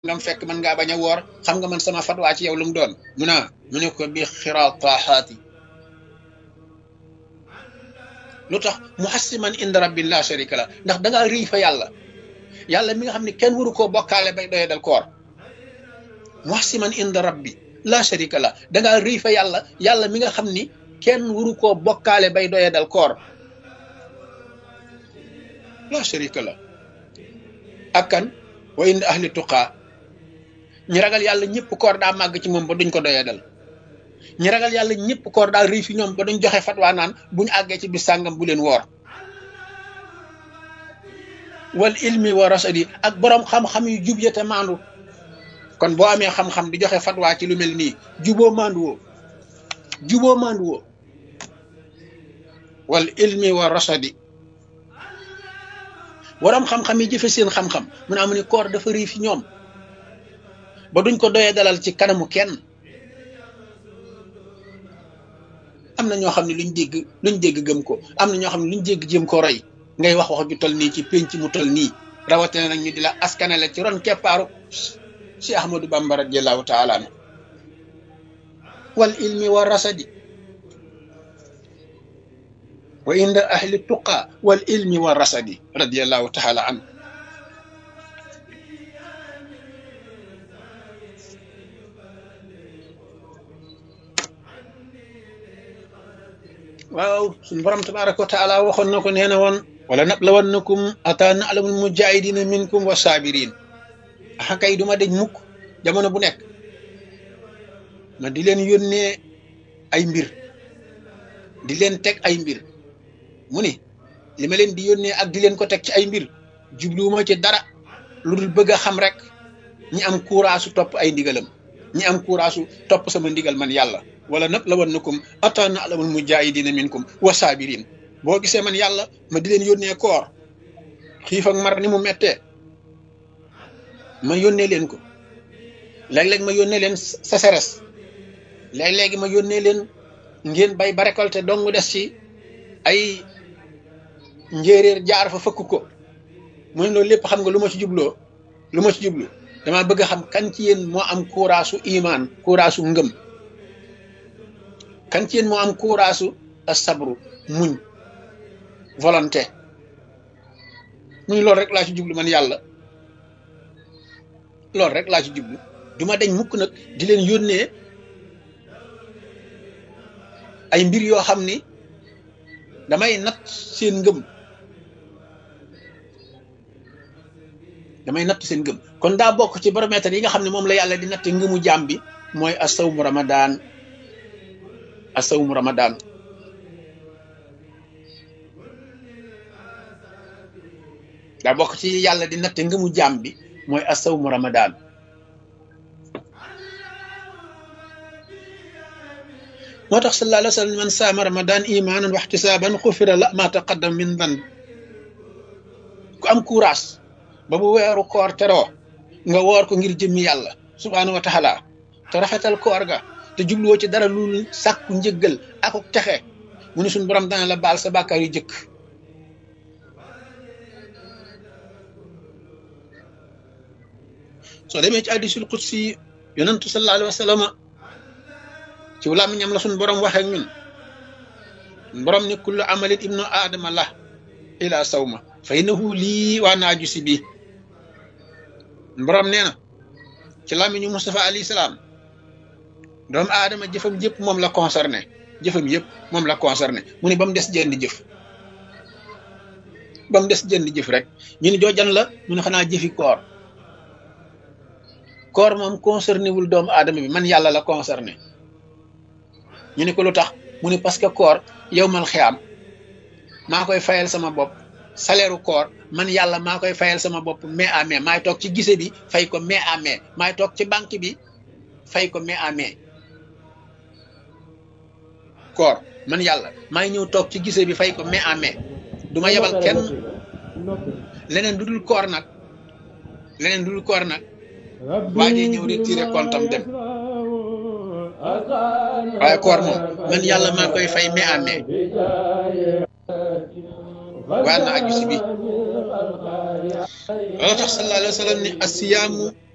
ngam fekk man ngaa bañ a woor xam nga man sama fatwa ci yow lu mu doon mu ne ko bi xiraataxaati lu tax muhassiman inda rabbi la sharika la ndax da ngaa rii fa yàlla mi nga xam ne kenn waru koo bokkaale bay doye dal koor muhassiman inda rabbi la sharika la da ngaa rii fa yàlla mi nga xam ni kenn waru koo bokkaale bay doye dal koor la sharika la ak kan wa inda ahli tuqaa ñi ragal yàlla ñëpp koor daa màgg ci moom ba duñ ko doyee dal ñi ragal yàlla ñëpp koor daa rii fi ñoom ba duñ joxe fatwa naan buñ àggee ci bis sàngam bu leen woor wal ilmi wa rasadi ak boroom xam-xam yu jub ya te maandu kon boo amee xam-xam di joxe fatwa ci lu mel nii juboo maandu woo wal ilmi wa rasadi boroom xam-xam yi jëfe seen xam-xam mu ne amu ni koor dafa rii fi ñoom ba duñ ko doyee dalal ci kanamu kenn am na ñoo xam ne luñ dégg gëm ko am na ñoo xam ne luñ dégg jëm ko roy ngay wax ju tol nii ci pénc mu tol nii rawatina nag ñu di la askanale ci ron keppaaru Cheikh Ahmadou Bamba radiyallahu taala anhu wal ilmi wa rasadi wa inda ahli tuqa wal ilmi wa rasadi radiyallahu taala anhu waaw suñu borom tabaraka wa taala waxoon na ko nee na woon wala nablawannakum ata na'lamul mujahidina minkum wa sabirin axa kay duma deñ mukk jamono bu nekk ma di leen yónnee ay mbir di leen teg ay mbir mu ni li ma leen di yónnee ak di leen ko teg ci ay mbir jubluwuma ci dara lu dul bëgg a xam rek ñi am courage topp ay ndigalam ñi am courage topp sama ndigal man yàlla wala nablawannakum ata na'lamul mujahidina minkum wa sabirin boo gisee man yàlla ma di leen yónnee koor xiif ak mar ni mu mettee ma yónnee leen ko léeg-léeg ma yónnee leen sécheresse léeg-léegi ma yónnee leen ngeen bay ba récolté dong des ci ay njéeréer jaar fa fëkk ko mu ne loolu lépp xam nga lu ma ci jublu dama bëgg a xam kan ci yéen moo am courage iman courage ngëm kan ci yéen moo am courage sabru muñ volonté mu ni loolu rek laa ci jublu man yàlla loolu rek laa ci jublu duma deñ mukk nag di leen yónnee ay mbir yoo xam ni damay natt seen ngëm kon daa bokk ci baromètre yi nga xam ne moom la yàlla di natte ngëmu jaam bi mooy asawmu ramadan daa bokk ci yàlla di natte ngëmu jaam bi mooy asawmu ramadan moo tax sallallahu alayhi wa sallam man saama ramadan imanan wa ihtisaban xufira la ma taqaddam min dan ku am courage ba bu weeru koor teroo nga woor ko ngir jëmmi yàlla subhaanahu wa taala te rafetal koor ga te jubluwoo ci dara lu sàkku njëggal ak texe mu ne suñu borom dana la baal sa bàkkaar yu jëkk soo demee ci hadiisul qudsi yonentu sallallahu alayhi wa sallam ci làmmiñam la suñu borom waxee ñun suñu borom ne kullu amalin ibnu aadama la ila sawma fa innahu lii waa naaju si bii borom nee na ci làmmiñu Mustafa alayhi salaam doomu aadama jëfam yëpp moom la concerné mu ne ba mu des jenn jëf rek ñu ne joojan la mu ne xanaa jëfi koor moom concerné wul doomu aadama bi man yàlla la concerné ñu ne ko lu tax mu ne parce que koor yawmal xiyaam maa koy fayal sama bopp salaire koor man yàlla maa koy fayal sama bopp mai à mai maay toog ci gise bi fay ko mai à mai maay toog ci banque bi fay ko mai à mai koor man yàlla maay ñëw toog ci gise bi fay ko mai à mai du ma yebal kenn leneen du dul koor nag waa ji ñëw retiré compte am dem waaye koor moom man yàlla maa koy fay mai à mai waa na aju si bi loolu tax sallallahu alayhi wa sallam ni asiyaamu